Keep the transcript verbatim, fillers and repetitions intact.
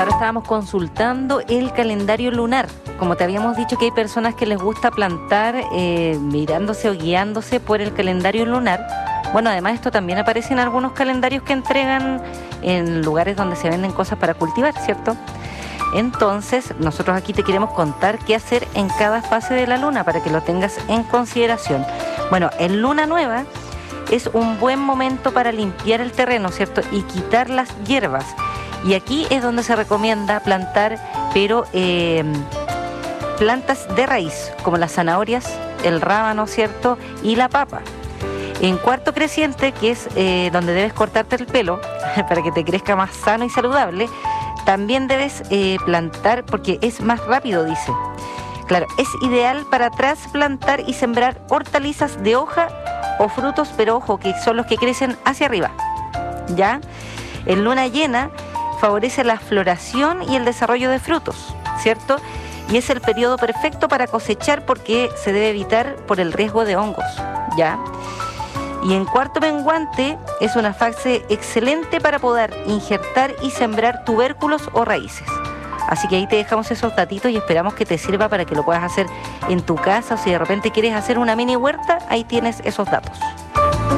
Ahora estábamos consultando el calendario lunar. Como te habíamos dicho que hay personas que les gusta plantar eh, mirándose o guiándose por el calendario lunar. Bueno, además esto también aparece en algunos calendarios que entregan en lugares donde se venden cosas para cultivar, ¿cierto? Entonces, nosotros aquí te queremos contar qué hacer en cada fase de la luna para que lo tengas en consideración. Bueno, en luna nueva es un buen momento para limpiar el terreno, ¿cierto? Y quitar las hierbas. Y aquí es donde se recomienda plantar, pero eh, plantas de raíz, como las zanahorias, el rábano, ¿cierto? Y la papa. En cuarto creciente, que es eh, donde debes cortarte el pelo para que te crezca más sano y saludable, también debes eh, plantar, porque es más rápido, dice. Claro, es ideal para trasplantar y sembrar hortalizas de hoja o frutos, pero ojo, que son los que crecen hacia arriba, ¿ya? En luna llena favorece la floración y el desarrollo de frutos, ¿cierto? Y es el periodo perfecto para cosechar porque se debe evitar por el riesgo de hongos, ¿ya? Y en cuarto menguante es una fase excelente para poder injertar y sembrar tubérculos o raíces. Así que ahí te dejamos esos datitos y esperamos que te sirva para que lo puedas hacer en tu casa, o si de repente quieres hacer una mini huerta, ahí tienes esos datos.